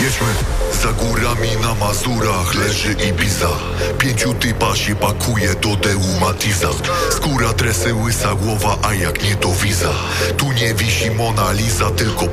Jedźmy. Za górami na Mazurach leży Ibiza. 5 typa się pakuje do Deu Matiza. Skóra, dresy, łysa głowa, a jak nie to wiza. Tu nie wisi Mona Lisa, tylko